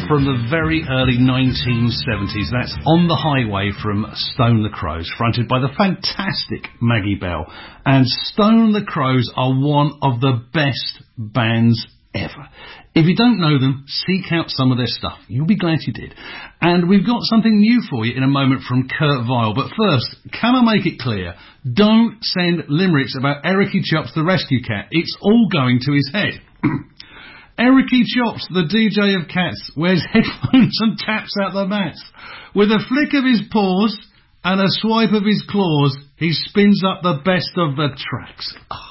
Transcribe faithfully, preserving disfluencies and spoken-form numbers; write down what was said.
from the very early nineteen seventies. That's On the Highway from Stone the Crows, fronted by the fantastic Maggie Bell. And Stone the Crows are one of the best bands ever. If you don't know them, seek out some of their stuff. You'll be glad you did. And we've got something new for you in a moment from Kurt Vile. But first, can I make it clear? Don't send limericks about Ericy Chops the rescue cat. It's all going to his head. Ericy Chops, the D J of cats, wears headphones and taps out the mats. With a flick of his paws and a swipe of his claws, he spins up the best of the tracks.